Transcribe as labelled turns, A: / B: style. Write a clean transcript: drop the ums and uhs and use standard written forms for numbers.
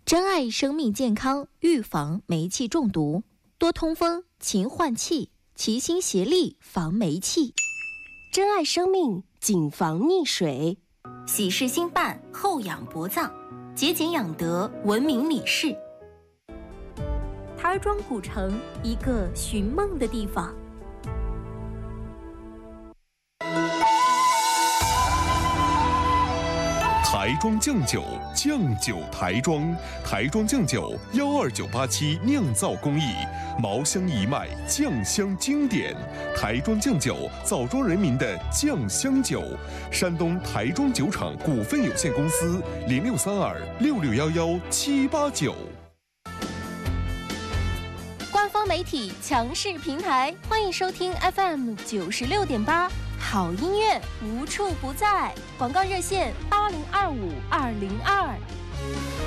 A: 珍爱生命健康，预防煤气中毒，多通风，勤换气，齐心协力防煤气。
B: 珍爱生命，谨防溺水。
C: 喜事兴办，厚养薄葬，节俭养德，文明礼事。
A: 台庄古城，一个寻梦的地方。
D: 台庄酱酒，酱酒台庄，台庄酱酒12987酿造工艺，茅香一脉，酱香经典。台庄酱酒，枣庄人民的酱香酒。山东台庄酒厂股份有限公司06326611-789。
A: 官方媒体强势平台，欢迎收听 FM 96.8，好音乐无处不在。广告热线8025-202。